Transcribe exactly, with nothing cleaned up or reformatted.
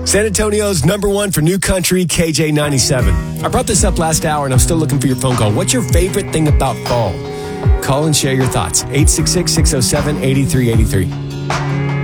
San Antonio's number one for new country, K J ninety-seven. I brought this up last hour, and I'm still looking for your phone call. What's your favorite thing about fall? Call and share your thoughts. eight six six, six oh seven, eight three eight three.